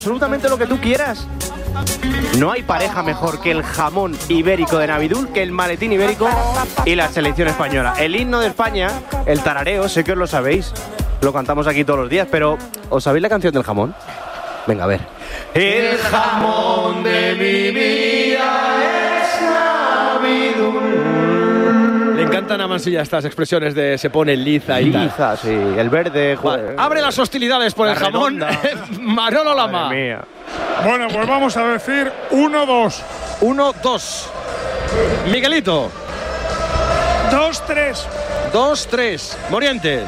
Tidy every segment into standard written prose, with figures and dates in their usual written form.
absolutamente lo que tú quieras. No hay pareja mejor que el jamón ibérico de Navidul, que el maletín ibérico y la selección española. El himno de España, el tarareo, sé que os lo sabéis, lo cantamos aquí todos los días, pero ¿os sabéis la canción del jamón? Venga, a ver. El jamón de mi vida es Navidul. Le encantan a Mansilla estas expresiones de se pone liza y tal. Liza, sí, el verde. Vale. Abre las hostilidades por el jamón. Manolo Lama. Madre mía. Bueno, pues vamos a decir 1-2. 1-2. Miguelito. 2-3. 2-3. Morientes.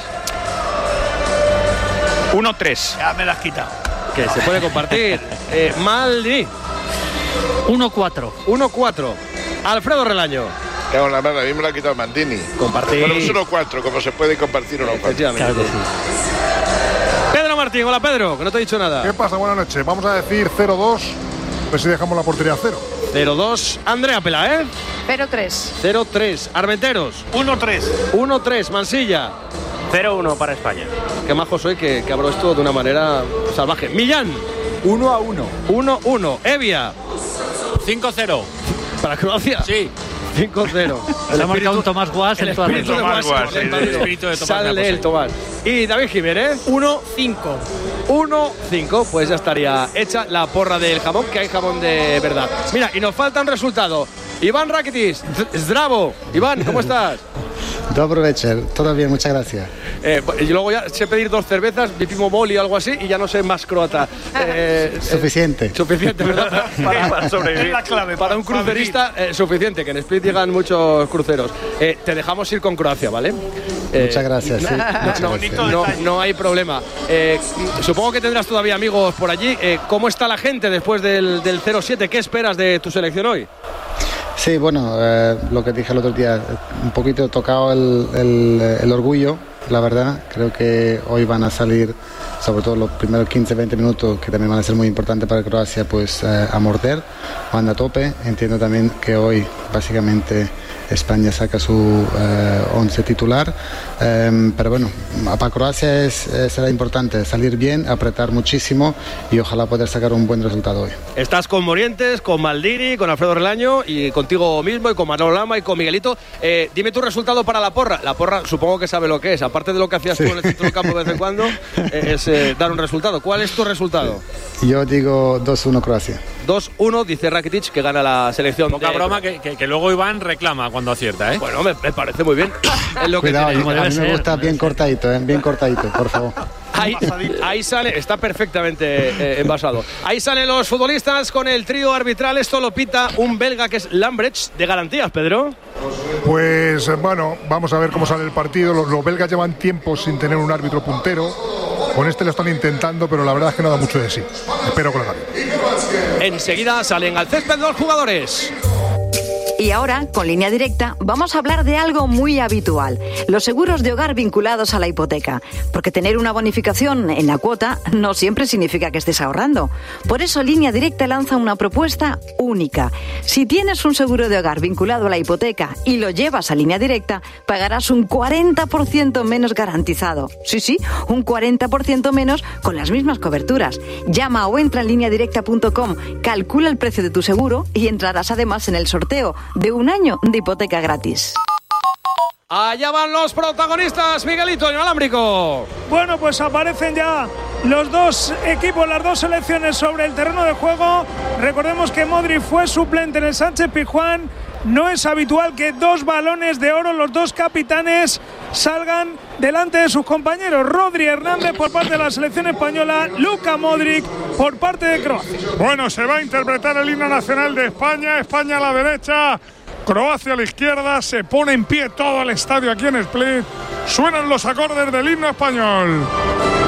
1-3. Ya me las has quitado. Que se puede compartir. Maldi. 1-4. 1-4. Alfredo Relaño. Cago en la mano, a mí me lo ha quitado Mantini. Compartir. Bueno, es 1-4, como se puede compartir 1-4. Efectivamente. Claro que sí. Pedro Martín, hola Pedro, que no te he dicho nada. ¿Qué pasa? Buenas noches. Vamos a decir 0-2. Pues si dejamos la portería a 0. 0-2. Andrea Pela, 0-3. 0-3. Armenteros. 1-3. 1-3. Mansilla. 0-1 para España. Qué majo soy que abro esto de una manera salvaje. Millán. 1-1. 1-1. Evia. 5-0. ¿Para Croacia? Sí. 5-0. Se ha marcado un Tomás Guas en toda la espíritu de Tomás Guas, Guas, sí, el espíritu de Tomás sale Guas, el sí. Tomás. Y David Jiménez. 1-5. 1-5, pues ya estaría hecha la porra del jamón, que hay jamón de verdad. Mira, y nos falta un resultado. Iván Rakitic, Zdravo. Iván, ¿cómo estás? Dobro večer, todo bien, muchas gracias. Y luego ya sé pedir 2 cervezas, Vipimo Moli o algo así, y ya no sé más croata. Suficiente. Suficiente, ¿verdad? Para sobrevivir. Es la clave. Para un crucerista, suficiente, que en Split llegan muchos cruceros. Te dejamos ir con Croacia, ¿vale? Muchas gracias, sí. Muchas gracias. No hay problema. Supongo que tendrás todavía amigos por allí. ¿Cómo está la gente después del 0-7? ¿Qué esperas de tu selección hoy? Sí, bueno, lo que dije el otro día, un poquito tocado el orgullo, la verdad. Creo que hoy van a salir, sobre todo los primeros 15-20 minutos, que también van a ser muy importantes para Croacia, pues a morder, van a tope. Entiendo también que hoy, básicamente, España saca su 11 titular, pero bueno, para Croacia será importante salir bien, apretar muchísimo y ojalá poder sacar un buen resultado hoy. Estás con Morientes, con Maldini, con Alfredo Relaño y contigo mismo y con Manolo Lama y con Miguelito. Dime tu resultado para la porra. La porra supongo que sabe lo que es, aparte de lo que hacías tú en el centro del campo de vez en cuando, es dar un resultado. ¿Cuál es tu resultado? Yo digo 2-1 Croacia. 2-1, dice Rakitic, que gana la selección. Poca broma que luego Iván reclama cuando acierta, ¿eh? Bueno, me parece muy bien. Es lo Cuidado, que tiene. a mí me gusta bien cortadito, bien cortadito, por favor. Ahí sale, está perfectamente envasado. Ahí salen los futbolistas con el trío arbitral. Esto lo pita un belga que es Lambrecht, de garantías, Pedro. Pues bueno, vamos a ver cómo sale el partido. Los belgas llevan tiempo sin tener un árbitro puntero. Con este lo están intentando, pero la verdad es que no da mucho de sí. Espero que lo hagan. Enseguida salen al césped 2 jugadores. Y ahora, con Línea Directa, vamos a hablar de algo muy habitual, los seguros de hogar vinculados a la hipoteca. Porque tener una bonificación en la cuota no siempre significa que estés ahorrando. Por eso Línea Directa lanza una propuesta única. Si tienes un seguro de hogar vinculado a la hipoteca y lo llevas a Línea Directa, pagarás un 40% menos garantizado. Sí, un 40% menos con las mismas coberturas. Llama o entra en lineadirecta.com, calcula el precio de tu seguro y entrarás además en el sorteo de un año de hipoteca gratis. Allá van los protagonistas, Miguelito, inalámbrico. Bueno, pues aparecen ya los dos equipos, las dos selecciones sobre el terreno de juego. Recordemos que Modric fue suplente en el Sánchez Pizjuán. No es habitual que 2 balones de oro, los 2 capitanes, salgan delante de sus compañeros. Rodri Hernández por parte de la selección española, Luka Modric por parte de Croacia. Bueno, se va a interpretar el himno nacional de España. España a la derecha, Croacia a la izquierda. Se pone en pie todo el estadio aquí en Split. Suenan los acordes del himno español.